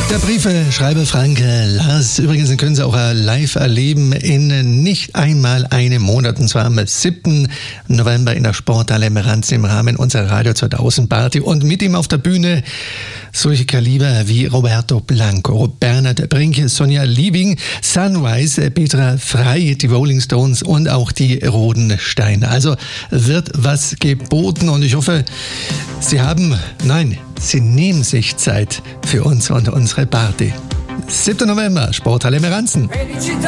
Der Briefeschreiber Frank Lars, übrigens den können Sie auch live erleben in nicht einmal einem Monat, und zwar am 7. November in der Sporthalle Meranzen im Rahmen unserer Radio 2000 Party, und mit ihm auf der Bühne solche Kaliber wie Roberto Blanco, Bernhard Brink, Sonja Liebing, Sunrise, Petra Frey, die Rolling Stones und auch die Roten Steine. Also wird was geboten, und ich hoffe, Sie nehmen sich Zeit für uns und unsere Party. 7. November, Sporthalle Meranzen.